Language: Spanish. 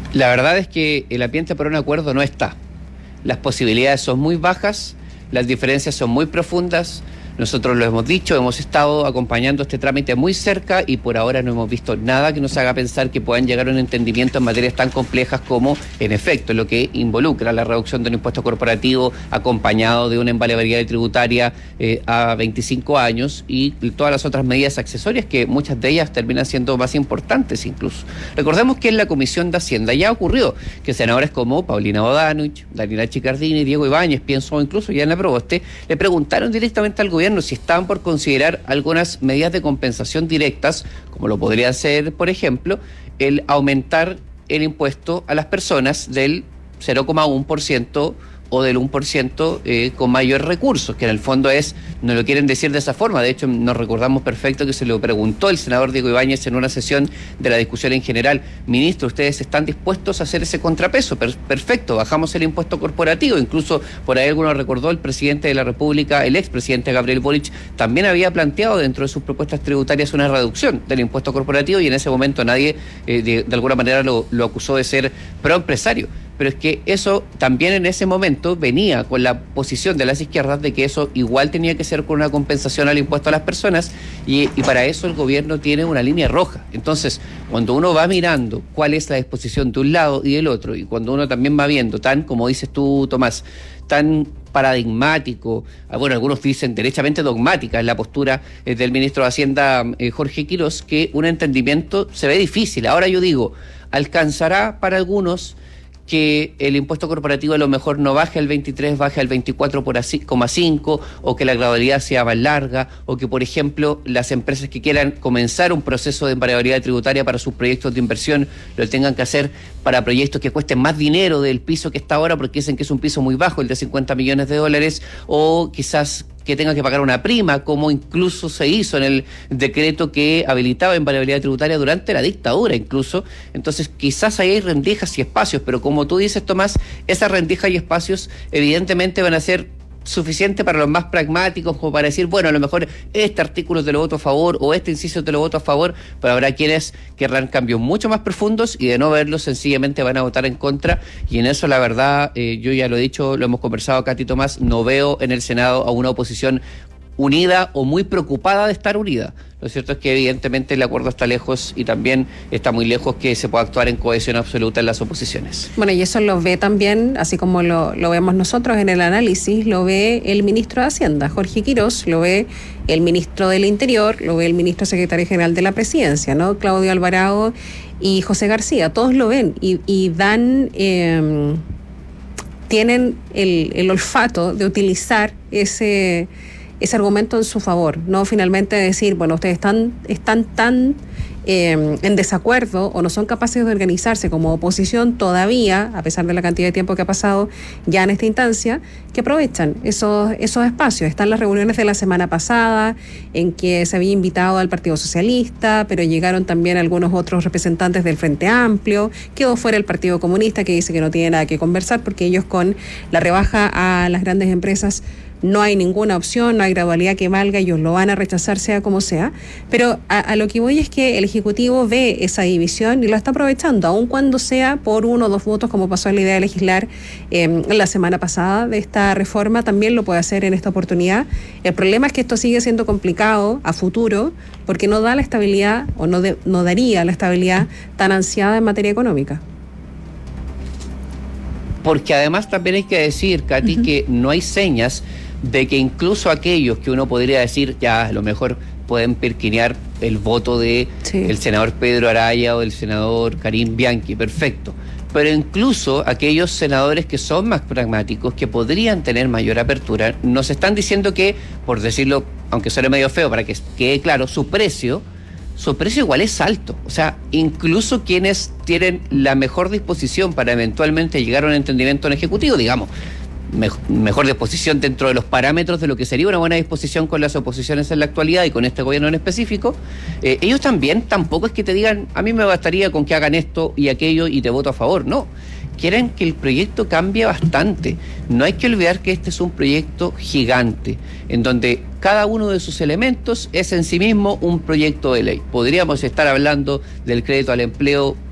La verdad es que el ambiente para un acuerdo no está. Las posibilidades son muy bajas, las diferencias son muy profundas. Nosotros lo hemos dicho, hemos estado acompañando este trámite muy cerca y por ahora no hemos visto nada que nos haga pensar que puedan llegar a un entendimiento en materias tan complejas como, en efecto, lo que involucra la reducción del impuesto corporativo acompañado de una invariabilidad tributaria a 25 años y todas las otras medidas accesorias que muchas de ellas terminan siendo más importantes incluso. Recordemos que en la Comisión de Hacienda ya ocurrió que senadores como Paulina Bodanovich, Daniela Chiccardini, Diego Ibáñez, pienso incluso ya en la Proboste, le preguntaron directamente al gobierno si estaban por considerar algunas medidas de compensación directas, como lo podría ser, por ejemplo, el aumentar el impuesto a las personas del 0,1% o del 1% con mayores recursos, que en el fondo no lo quieren decir de esa forma. De hecho, nos recordamos perfecto que se lo preguntó el senador Diego Ibáñez en una sesión de la discusión en general: ministro, ¿ustedes están dispuestos a hacer ese contrapeso? Perfecto, bajamos el impuesto corporativo. Incluso por ahí alguno recordó, el presidente de la República, el expresidente Gabriel Boric, también había planteado dentro de sus propuestas tributarias una reducción del impuesto corporativo y en ese momento nadie de alguna manera lo acusó de ser proempresario. Pero es que eso también en ese momento venía con la posición de las izquierdas de que eso igual tenía que ser con una compensación al impuesto a las personas y para eso el gobierno tiene una línea roja. Entonces, cuando uno va mirando cuál es la disposición de un lado y del otro, y cuando uno también va viendo tan, como dices tú, Tomás, tan paradigmático, bueno, algunos dicen derechamente dogmática en la postura del ministro de Hacienda, Jorge Quirós, que un entendimiento se ve difícil. Ahora yo digo, alcanzará para algunos que el impuesto corporativo a lo mejor no baje al 23, baje al 24,5, o que la gradualidad sea más larga, o que, por ejemplo, las empresas que quieran comenzar un proceso de invariabilidad tributaria para sus proyectos de inversión lo tengan que hacer para proyectos que cuesten más dinero del piso que está ahora, porque dicen que es un piso muy bajo, el de $50 millones, o quizás que tenga que pagar una prima, como incluso se hizo en el decreto que habilitaba invariabilidad tributaria durante la dictadura incluso. Entonces quizás ahí hay rendijas y espacios, pero como tú dices, Tomás, esas rendijas y espacios evidentemente van a ser suficiente para los más pragmáticos, como para decir, bueno, a lo mejor este artículo te lo voto a favor o este inciso te lo voto a favor, pero habrá quienes querrán cambios mucho más profundos y de no verlos sencillamente van a votar en contra. Y en eso la verdad, yo ya lo he dicho, lo hemos conversado, Katy, Tomás, no veo en el Senado a una oposición unida o muy preocupada de estar unida. Lo cierto es que evidentemente el acuerdo está lejos y también está muy lejos que se pueda actuar en cohesión absoluta en las oposiciones. Bueno, y eso lo ve también, así como lo vemos nosotros en el análisis, lo ve el ministro de Hacienda, Jorge Quirós, lo ve el ministro del Interior, lo ve el ministro secretario general de la Presidencia, ¿no? Claudio Alvarado y José García, todos lo ven y dan, tienen el olfato de utilizar ese argumento en su favor, no finalmente decir, bueno, ustedes están tan en desacuerdo o no son capaces de organizarse como oposición todavía, a pesar de la cantidad de tiempo que ha pasado ya en esta instancia, que aprovechan esos espacios. Están las reuniones de la semana pasada en que se había invitado al Partido Socialista, pero llegaron también algunos otros representantes del Frente Amplio, quedó fuera el Partido Comunista, que dice que no tiene nada que conversar porque ellos con la rebaja a las grandes empresas no hay ninguna opción, no hay gradualidad que valga, ellos lo van a rechazar sea como sea, pero a lo que voy es que el Ejecutivo ve esa división y la está aprovechando, aun cuando sea por 1 o 2 votos, como pasó en la idea de legislar la semana pasada de esta reforma, también lo puede hacer en esta oportunidad. El problema es que esto sigue siendo complicado a futuro, porque no da la estabilidad, o no daría la estabilidad tan ansiada en materia económica. Porque además también hay que decir, Katy, que no hay señas de que incluso aquellos que uno podría decir ya a lo mejor pueden perquinear el voto de el senador Pedro Araya o del senador Karim Bianchi, perfecto, pero incluso aquellos senadores que son más pragmáticos, que podrían tener mayor apertura, nos están diciendo que, por decirlo, aunque suene medio feo, para que quede claro, su precio igual es alto. O sea, incluso quienes tienen la mejor disposición para eventualmente llegar a un entendimiento en ejecutivo, digamos, mejor disposición dentro de los parámetros de lo que sería una buena disposición con las oposiciones en la actualidad y con este gobierno en específico, ellos también tampoco es que te digan, a mí me bastaría con que hagan esto y aquello y te voto a favor, no. Quieren que el proyecto cambie bastante. No hay que olvidar que este es un proyecto gigante, en donde cada uno de sus elementos es en sí mismo un proyecto de ley. Podríamos estar hablando del crédito al empleo